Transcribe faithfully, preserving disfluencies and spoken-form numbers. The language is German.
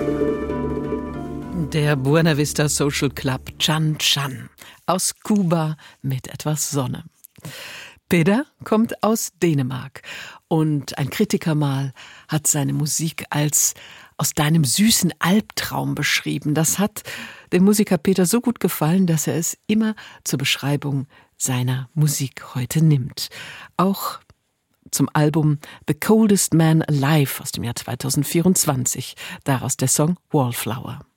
Der Buena Vista Social Club Chan Chan aus Kuba mit etwas Sonne. Peter kommt aus Dänemark und ein Kritiker mal hat seine Musik als aus deinem süßen Albtraum beschrieben. Das hat dem Musiker Peter so gut gefallen, dass er es immer zur Beschreibung seiner Musik heute nimmt. Auch zum Album The Coldest Man Alive aus dem Jahr zweitausendvierundzwanzig. Daraus der Song Wallflower.